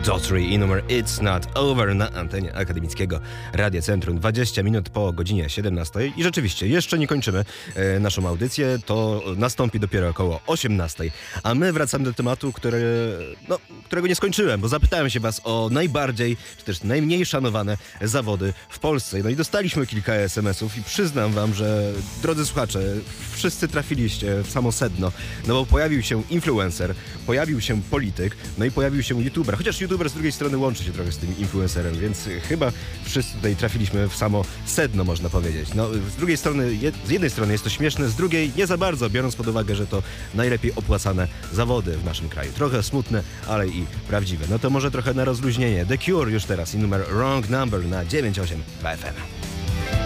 Daughtry i numer It's Not Over na antenie akademickiego Radia Centrum. 20 minut po godzinie 17 i rzeczywiście jeszcze nie kończymy naszą audycję, to nastąpi dopiero około 18, a my wracamy do tematu, którego nie skończyłem, bo zapytałem się was o najbardziej, czy też najmniej szanowane zawody w Polsce. No i dostaliśmy kilka SMS-ów i przyznam wam, że drodzy słuchacze, wszyscy trafiliście w samo sedno, no bo pojawił się influencer, pojawił się polityk, no i pojawił się youtuber, chociaż youtuber z drugiej strony łączy się trochę z tym influencerem, więc chyba wszyscy tutaj trafiliśmy w samo sedno, można powiedzieć. No, z jednej strony jest to śmieszne, z drugiej nie za bardzo, biorąc pod uwagę, że to najlepiej opłacane zawody w naszym kraju. Trochę smutne, ale i prawdziwe. No to może trochę na rozluźnienie. The Cure już teraz i numer Wrong Number na 982 FM.